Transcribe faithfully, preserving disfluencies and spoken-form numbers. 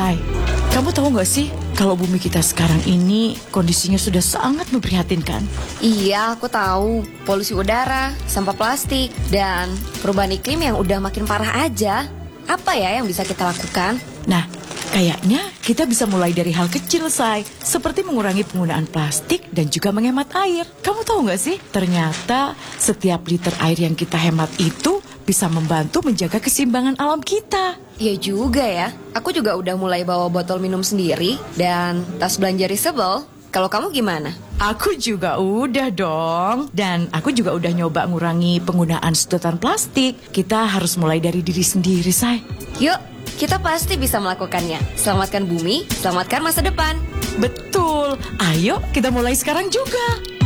Say, kamu tahu nggak sih kalau bumi kita sekarang ini kondisinya sudah sangat memprihatinkan? Iya, aku tahu. Polusi udara, sampah plastik, dan perubahan iklim yang udah makin parah aja. Apa ya yang bisa kita lakukan? Nah, kayaknya kita bisa mulai dari hal kecil, Say. Seperti mengurangi penggunaan plastik dan juga menghemat air. Kamu tahu nggak sih? Ternyata setiap liter air yang kita hemat itu bisa membantu menjaga keseimbangan alam kita. Iya juga ya. Aku juga udah mulai bawa botol minum sendiri dan tas belanja reusable. Kalau kamu gimana? Aku juga udah dong. Dan aku juga udah nyoba ngurangi penggunaan sedotan plastik. Kita harus mulai dari diri sendiri, Say. Yuk, kita pasti bisa melakukannya. Selamatkan bumi, selamatkan masa depan. Betul. Ayo kita mulai sekarang juga.